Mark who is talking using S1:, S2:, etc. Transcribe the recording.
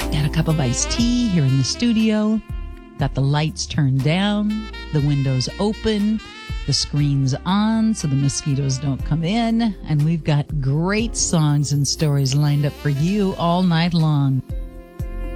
S1: Got a cup of iced tea here in the studio. Got the lights turned down, the windows open, the screens on so the mosquitoes don't come in, and we've got great songs and stories lined up for you all night long.